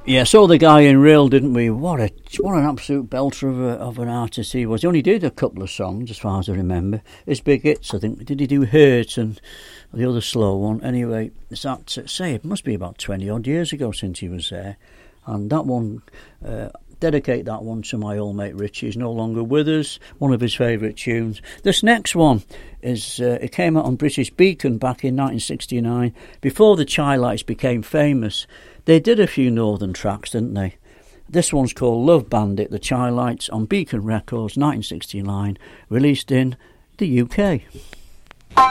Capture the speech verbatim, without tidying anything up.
Yeah, saw the guy in Real, didn't we? What a what an absolute belter of, a, of an artist he was. He only did a couple of songs, as far as I remember. His big hits, I think. Did he do Hurt and the other slow one? Anyway, it's that, say, it must be about twenty odd years ago since he was there. And that one, uh, dedicate that one to my old mate Richie. He's no longer with us. One of his favourite tunes. This next one is uh, it came out on British Beacon back in nineteen sixty-nine, before the Chi-Lites became famous. They did a few northern tracks, didn't they? This one's called Love Bandit, the Chi-Lites, on Beacon Records, nineteen sixty-nine, released in the U K.